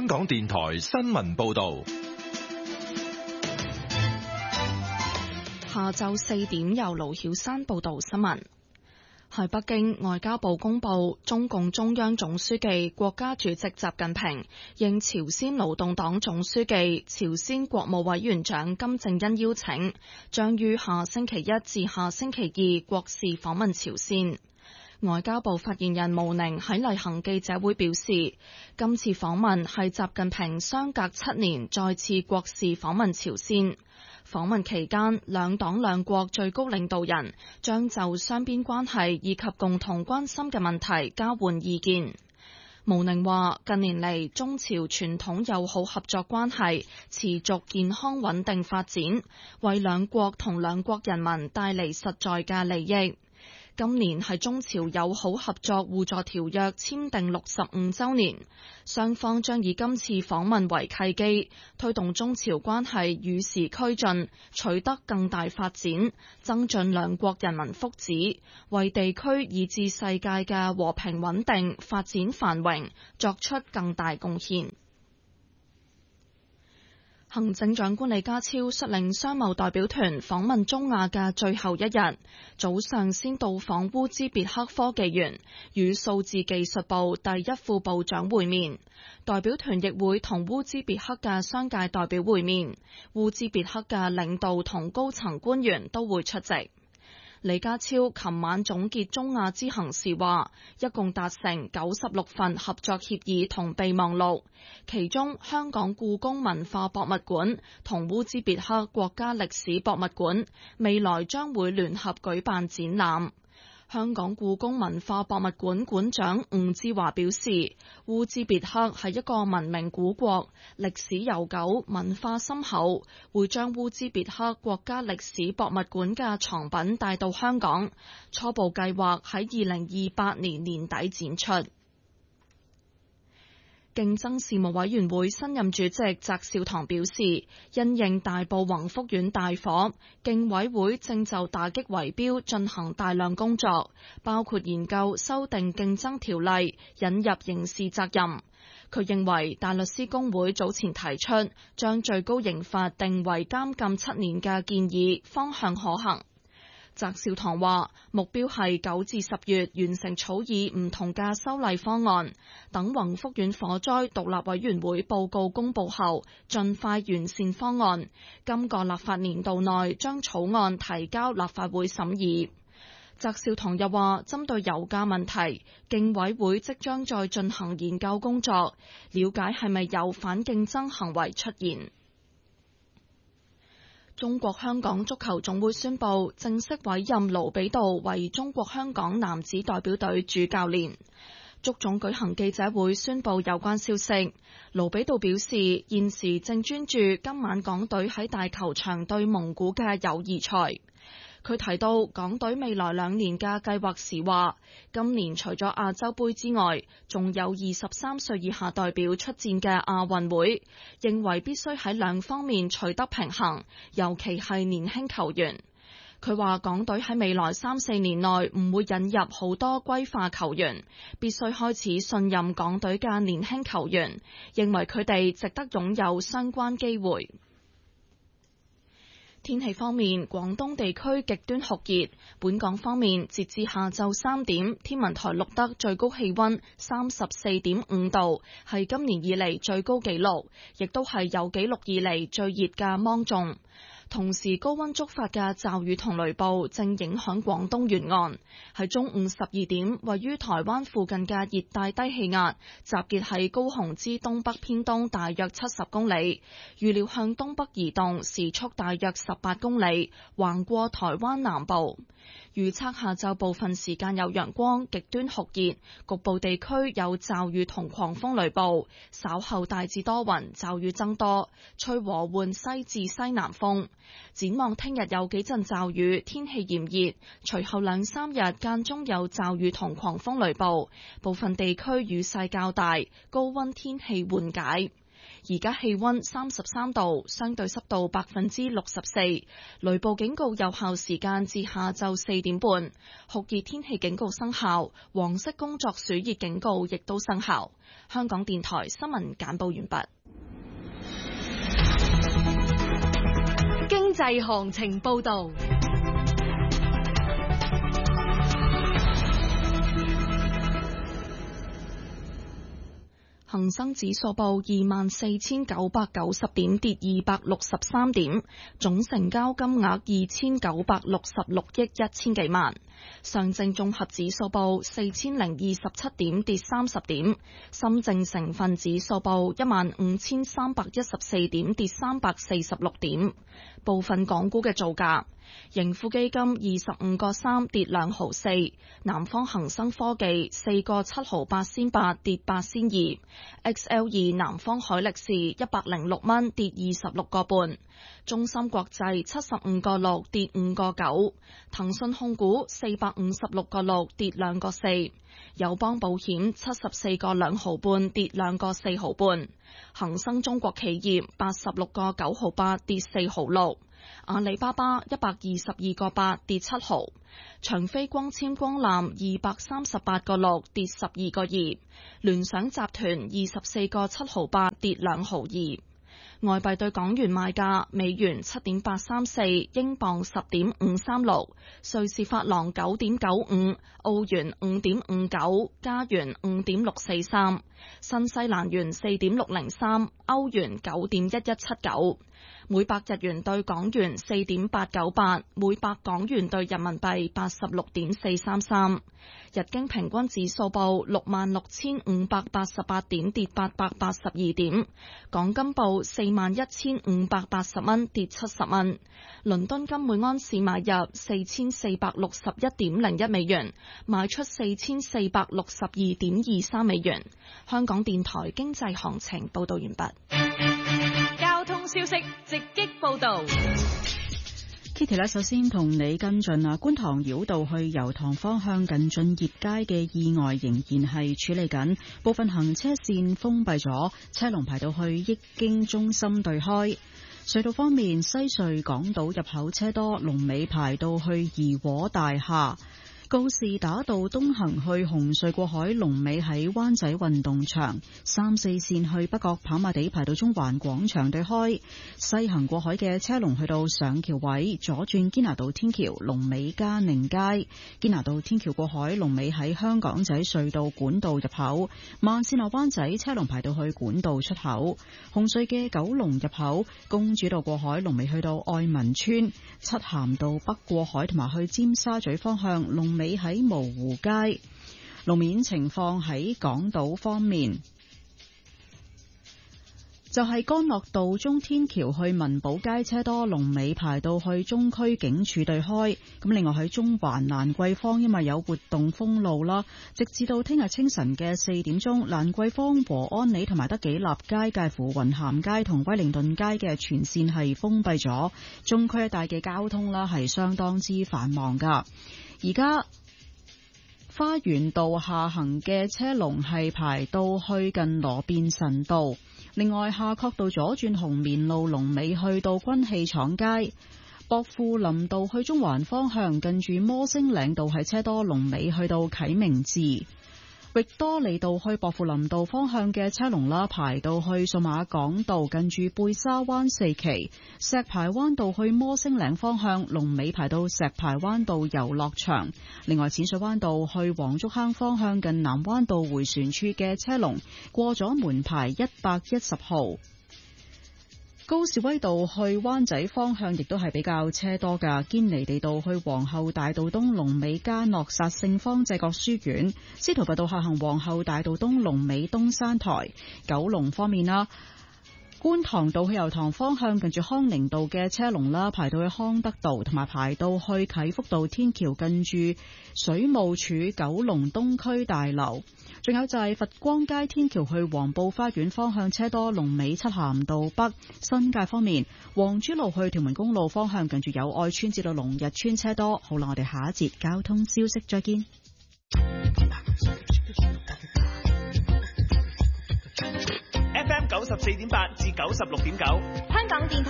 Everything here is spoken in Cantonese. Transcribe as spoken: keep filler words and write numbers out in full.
香港電台新聞報道。 下晝四點由盧曉山報道新聞。喺北京，外交部公布，中共中央總書記、國家主席習近平應朝鮮勞動黨總書記、朝鮮國務委員長金正恩邀請，將於下星期一至下星期二國事訪問朝鮮。外交部發言人毛寧喺例行記者會表示，今次訪問係習近平相隔七年再次國事訪問朝鮮。訪問期間，兩黨兩國最高領導人將就雙邊關係以及共同關心嘅問題交換意見。毛寧話，近年嚟，中朝傳統友好合作關係持續健康穩定發展，為兩國同兩國人民帶嚟實在嘅利益。今年係中朝友好合作互助條約簽訂六十五週年，雙方將以今次訪問為契機，推動中朝關係與時俱進，取得更大發展，增進兩國人民福祉，為地區以至世界嘅和平穩定、發展繁榮作出更大貢獻。行政長官李家超率領商務代表團訪問中亞嘅最後一日，早上先到訪烏茲別克科技園，與數字技術部第一副部長會面。代表團亦會同烏茲別克嘅商界代表會面，烏茲別克嘅領導同高層官員都會出席。李家超琴晚總結中亞之行時話，一共達成九十六份合作協議同備忘錄，其中香港故宮文化博物館同烏茲別克國家歷史博物館未來將會聯合舉辦展覽。香港故宮文化博物館館長吳志華表示，烏茲別克係一個文明古國，歷史悠久，文化深厚，會將烏茲別克國家歷史博物館嘅藏品帶到香港，初步計劃喺二零二八年年底展出。競爭事務委員會新任主席翟紹唐表示，因應大埔宏福苑大火，競委會正就打擊圍標進行大量工作，包括研究修訂競爭條例，引入刑事責任。佢認為大律師公會早前提出將最高刑罰定為監禁七年嘅建議方向可行。翟紹唐話，目標係九至十月完成草擬唔同嘅修例方案，等宏福苑火災獨立委員會報告公佈後，盡快完善方案。今個立法年度內將草案提交立法會審議。翟紹唐又話，針對油價問題，競委會即將再進行研究工作，了解係咪有反競爭行為出現。中國香港足球總會宣布正式委任盧比道為中國香港男子代表隊主教練。足總舉行記者會宣布有關消息。盧比道表示，現時正專注今晚港隊喺大球場對蒙古嘅友誼賽。佢提到港隊未來兩年嘅計劃時話，今年除咗亞洲盃之外，仲有二十三歲以下代表出戰嘅亞運會，認為必須喺兩方面取得平衡，尤其係年輕球員。佢話港隊喺未來三四年內唔會引入好多歸化球員，必須開始信任港隊嘅年輕球員，認為佢哋值得擁有相關機會。天氣方面，廣東地區極端酷熱。本港方面，截至下晝三點，天文台錄得最高氣溫三十四點五度，係今年以嚟最高紀錄，亦都係有紀錄以嚟最熱嘅芒種。同時，高溫觸發嘅驟雨同雷暴正影響廣東沿岸。喺中午十二點，位於台灣附近嘅熱帶低氣壓集結喺高雄之東北偏東大約七十公里，預料向東北移動，時速大約十八公里，橫過台灣南部。預測下晝部分時間有陽光，極端酷熱，局部地區有驟雨同狂風雷暴。稍後大致多雲，驟雨增多，吹和緩西至西南風。展望聽日有幾陣驟雨，天氣炎熱，隨後兩三日間中有驟雨同狂風雷暴，部分地區雨勢較大，高溫天氣緩解。 而家氣溫三十三度，相對濕度百分之六十四，雷暴警告有效時間至下晝四點半，酷熱天氣警告生效，黃色工作暑熱警告亦都生效。香港電台新聞簡報完畢。 經濟行情報道。 恒生指數報二萬四千九百九十點，跌二百六十三點，總成交金額二千九百六十六億一千幾萬。上證綜合指數報四千零二十七點，跌三十點。深證成分指數報一萬五千三百一十四點，跌三百四十六點。部分港股嘅造價。盈富基金二十五個三跌兩毫四，南方恒生科技四個七毫八仙八跌八仙二 ，X L 二南方海力士一百零六蚊跌二十六個半，中芯國際七十五個六跌五個九，騰訊控股四百五十六個六跌兩個四，友邦保險七十四個兩毫半跌兩個四毫半，恒生中國企業八十六個九毫八跌四毫六。阿里巴巴一百二十二個八跌七毫，長飛光纖光纜二百三十八個六跌十二個二，聯想集團二十四個七毫八跌兩毫二。外幣對港元賣價：美元七點八三四，英鎊十點五三六，瑞士法郎九點九五，澳元五點五九，加元五點六四三，新西蘭元四點六零三，歐元九點一一七九。每百日元對港元四點八九八，每百港元對人民幣八十六點四三三。日經平均指數報六萬六千五百八十八點，跌八百八十二點。港金報四萬一千五百八十蚊，跌七十蚊。倫敦金每安士買入四千四百六十一點零一美元，賣出四千四百六十二點二三美元。香港電台經濟行情報道完畢。 交通消息直擊報道。 Kitty 咧，首先同你跟進啊，觀塘繞道去油塘方向近駿業街嘅意外仍然係處理緊，部分行車線封閉咗，車龍排到去益京中心對開。隧道方面，西隧港島入口車多，龍尾排到去怡和大廈。告士打道東行去紅隧過海，龍尾喺灣仔運動場；三四線去北角跑馬地排到中環廣場對開。西行過海嘅車龍去到上橋位，左轉堅拿道天橋，龍尾嘉寧街。堅拿道天橋過海，龍尾喺香港仔隧道管道入口。慢線落灣仔車龍排到去管道出口。紅隧嘅九龍入口，公主道過海，龍尾去到愛民村。漆咸道北過海同埋去尖沙咀方向，龍尾喺蕪湖街。路面情況喺港島方面，就係干諾道中天橋去文寶街車多，龍尾排到去中區警署對開。咁另外喺中環蘭桂坊，因為有活動封路啦，直至到聽日清晨嘅四點鐘，蘭桂坊和安里同埋德己立街介乎雲咸街同威靈頓街嘅全線係封閉咗，中區一帶嘅交通啦係相當之繁忙噶。而家花園道下行嘅車龍係排到去近羅便臣道，另外夏慤道左轉紅棉路龍尾去到軍器廠街，薄扶林道去中環方向近住摩星嶺道係車多，龍尾去到啟明寺。域多利道去薄扶林道方向嘅車龍啦，排到去數碼港道近住貝沙灣四期。石排灣道去摩星嶺方向，龍尾排到石排灣道遊樂場。另外淺水灣道去黃竹坑方向近南灣道回旋處嘅車龍過咗門牌一百一十號。高士威道去灣仔方向亦都係比較車多㗎，堅尼地道去皇后大道東龍尾嘉諾撒聖方濟各書院，司徒拔道下行皇后大道東龍尾東山台。九龍方面啦，觀塘道去油塘方向近住康寧道嘅車龍啦，排到去康德道，同埋排到去啟福道天橋近住水務署九龍東區大樓。仲有就係佛光街天橋去黃埔花園方向車多，龍尾漆咸道北。新界方面，黃珠路去屯門公路方向近住友愛邨至到龍日邨車多。好啦，我哋下一節交通消息再見。 F M 九十十四點八至九十六點九。 香港電台